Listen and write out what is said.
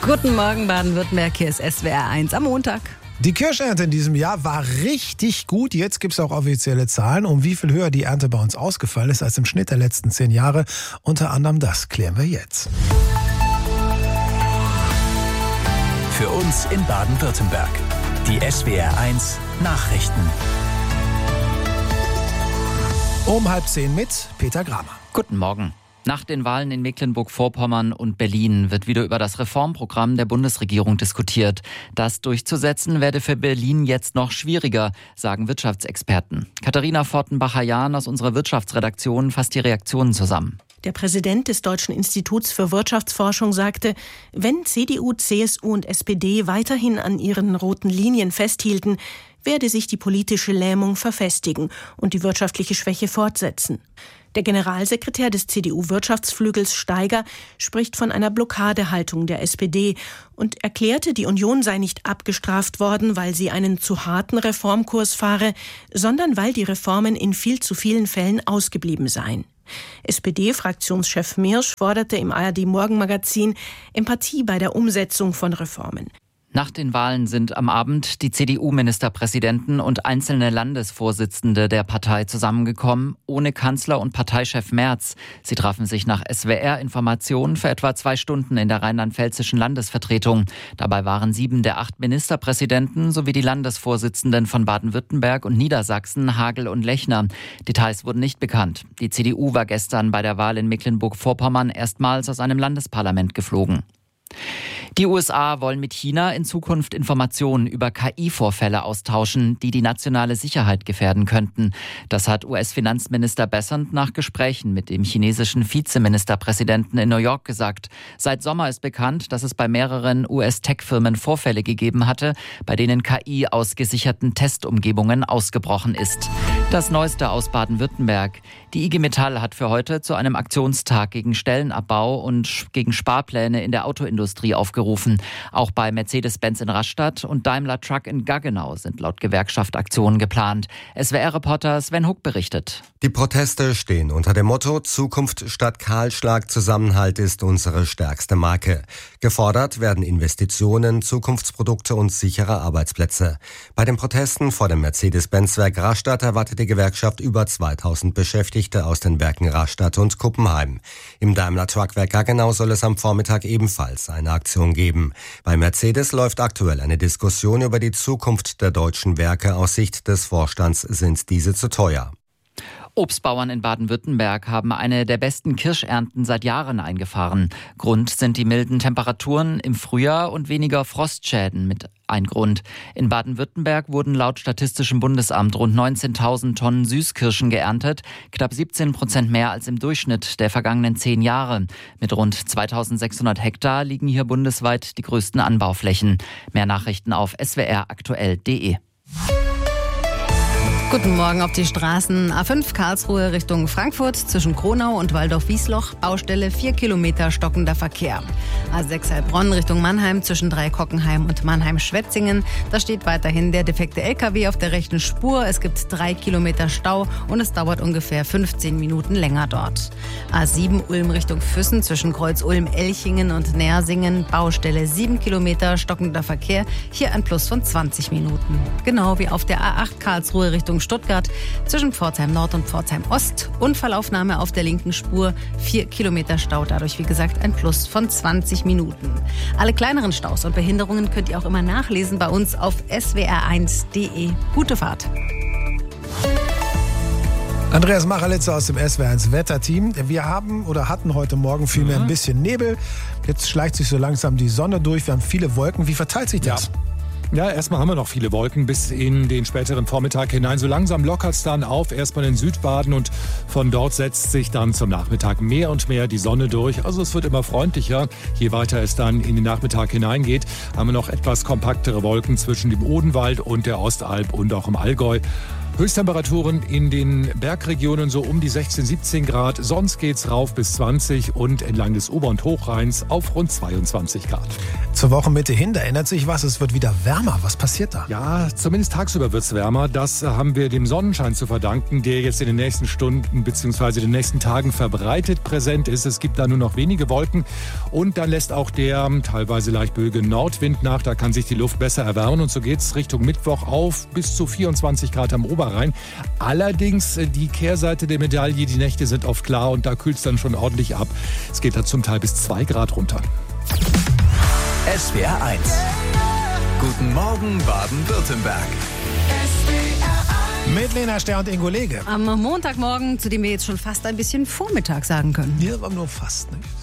Guten Morgen Baden-Württemberg, hier ist SWR 1 am Montag. Die Kirschernte in diesem Jahr war richtig gut. Jetzt gibt es auch offizielle Zahlen, um wie viel höher die Ernte bei uns ausgefallen ist als im Schnitt der letzten 10 Jahre. Unter anderem das klären wir jetzt. Für uns in Baden-Württemberg. Die SWR 1 Nachrichten. Um 9:30 mit Peter Gramer. Guten Morgen. Nach den Wahlen in Mecklenburg-Vorpommern und Berlin wird wieder über das Reformprogramm der Bundesregierung diskutiert. Das durchzusetzen werde für Berlin jetzt noch schwieriger, sagen Wirtschaftsexperten. Katharina Fortenbacher-Jahn aus unserer Wirtschaftsredaktion fasst die Reaktionen zusammen. Der Präsident des Deutschen Instituts für Wirtschaftsforschung sagte, wenn CDU, CSU und SPD weiterhin an ihren roten Linien festhielten, werde sich die politische Lähmung verfestigen und die wirtschaftliche Schwäche fortsetzen. Der Generalsekretär des CDU-Wirtschaftsflügels Steiger spricht von einer Blockadehaltung der SPD und erklärte, die Union sei nicht abgestraft worden, weil sie einen zu harten Reformkurs fahre, sondern weil die Reformen in viel zu vielen Fällen ausgeblieben seien. SPD-Fraktionschef Mirsch forderte im ARD-Morgenmagazin Empathie bei der Umsetzung von Reformen. Nach den Wahlen sind am Abend die CDU-Ministerpräsidenten und einzelne Landesvorsitzende der Partei zusammengekommen, ohne Kanzler und Parteichef Merz. Sie trafen sich nach SWR-Informationen für etwa 2 Stunden in der rheinland-pfälzischen Landesvertretung. Dabei waren 7 der 8 Ministerpräsidenten sowie die Landesvorsitzenden von Baden-Württemberg und Niedersachsen, Hagel und Lechner. Details wurden nicht bekannt. Die CDU war gestern bei der Wahl in Mecklenburg-Vorpommern erstmals aus einem Landesparlament geflogen. Die USA wollen mit China in Zukunft Informationen über KI-Vorfälle austauschen, die die nationale Sicherheit gefährden könnten. Das hat US-Finanzminister Bessent nach Gesprächen mit dem chinesischen Vizeministerpräsidenten in New York gesagt. Seit Sommer ist bekannt, dass es bei mehreren US-Tech-Firmen Vorfälle gegeben hatte, bei denen KI aus gesicherten Testumgebungen ausgebrochen ist. Das Neueste aus Baden-Württemberg. Die IG Metall hat für heute zu einem Aktionstag gegen Stellenabbau und gegen Sparpläne in der Autoindustrie aufgerufen. Auch bei Mercedes-Benz in Rastatt und Daimler Truck in Gaggenau sind laut Gewerkschaft Aktionen geplant. SWR-Reporter Sven Huck berichtet. Die Proteste stehen unter dem Motto Zukunft statt Kahlschlag, Zusammenhalt ist unsere stärkste Marke. Gefordert werden Investitionen, Zukunftsprodukte und sichere Arbeitsplätze. Bei den Protesten vor dem Mercedes-Benz-Werk Rastatt erwartet die Gewerkschaft über 2000 Beschäftigte aus den Werken Rastatt und Kuppenheim. Im Daimler Truck-Werk Gaggenau soll es am Vormittag ebenfalls eine Aktion geben. Bei Mercedes läuft aktuell eine Diskussion über die Zukunft der deutschen Werke. Aus Sicht des Vorstands sind diese zu teuer. Obstbauern in Baden-Württemberg haben eine der besten Kirschernten seit Jahren eingefahren. Grund sind die milden Temperaturen im Frühjahr und weniger Frostschäden mit ein Grund. In Baden-Württemberg wurden laut Statistischem Bundesamt rund 19.000 Tonnen Süßkirschen geerntet, knapp 17% mehr als im Durchschnitt der vergangenen 10 Jahre. Mit rund 2.600 Hektar liegen hier bundesweit die größten Anbauflächen. Mehr Nachrichten auf swraktuell.de. Guten Morgen auf die Straßen. A5 Karlsruhe Richtung Frankfurt zwischen Kronau und Waldorf-Wiesloch. Baustelle 4 Kilometer stockender Verkehr. A6 Heilbronn Richtung Mannheim zwischen Dreikockenheim und Mannheim-Schwetzingen. Da steht weiterhin der defekte LKW auf der rechten Spur. Es gibt 3 Kilometer Stau und es dauert ungefähr 15 Minuten länger dort. A7 Ulm Richtung Füssen zwischen Kreuz-Ulm, Elchingen und Nersingen. Baustelle 7 Kilometer stockender Verkehr. Hier ein Plus von 20 Minuten. Genau wie auf der A8 Karlsruhe Richtung Stuttgart zwischen Pforzheim Nord und Pforzheim Ost. Unfallaufnahme auf der linken Spur, 4 Kilometer Stau, dadurch wie gesagt ein Plus von 20 Minuten. Alle kleineren Staus und Behinderungen könnt ihr auch immer nachlesen bei uns auf swr1.de. Gute Fahrt. Andreas Machelitzer aus dem SWR1 Wetterteam. Wir hatten heute Morgen vielmehr ein bisschen Nebel. Jetzt schleicht sich so langsam die Sonne durch. Wir haben viele Wolken. Wie verteilt sich das? Ja, erstmal haben wir noch viele Wolken bis in den späteren Vormittag hinein. So langsam lockert es dann auf, erstmal in Südbaden und von dort setzt sich dann zum Nachmittag mehr und mehr die Sonne durch. Also es wird immer freundlicher. Je weiter es dann in den Nachmittag hineingeht, haben wir noch etwas kompaktere Wolken zwischen dem Odenwald und der Ostalb und auch im Allgäu. Höchsttemperaturen in den Bergregionen so um die 16, 17 Grad. Sonst geht's rauf bis 20 und entlang des Ober- und Hochrheins auf rund 22 Grad. zur Wochenmitte hin, da ändert sich was, es wird wieder wärmer. Was passiert da? Ja, zumindest tagsüber wird es wärmer. Das haben wir dem Sonnenschein zu verdanken, der jetzt in den nächsten Stunden bzw. den nächsten Tagen verbreitet präsent ist. Es gibt da nur noch wenige Wolken und dann lässt auch der teilweise leicht böige Nordwind nach. Da kann sich die Luft besser erwärmen und so geht es Richtung Mittwoch auf bis zu 24 Grad am Oberrhein. Allerdings die Kehrseite der Medaille, die Nächte sind oft klar und da kühlt es dann schon ordentlich ab. Es geht da zum Teil bis 2 Grad runter. SWR 1. Guten Morgen Baden-Württemberg. Mit Lena Ster und Ingo Lege. Am Montagmorgen, zu dem wir jetzt schon fast ein bisschen Vormittag sagen können. Ja, aber nur fast, nicht?